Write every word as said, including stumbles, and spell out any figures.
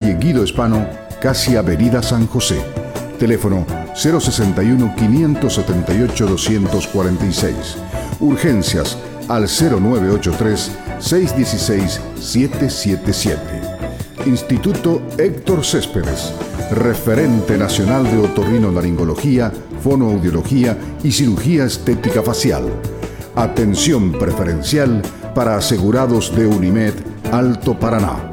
calle Guido Hispano, casi Avenida San José. Teléfono cero sesenta y uno, quinientos setenta y ocho, doscientos cuarenta y seis. Urgencias al cero nueve ocho tres, seis uno seis, siete siete siete. Instituto Héctor Céspedes, referente nacional de otorrinolaringología, fonoaudiología y cirugía estética facial. Atención preferencial para asegurados de Unimed Alto Paraná.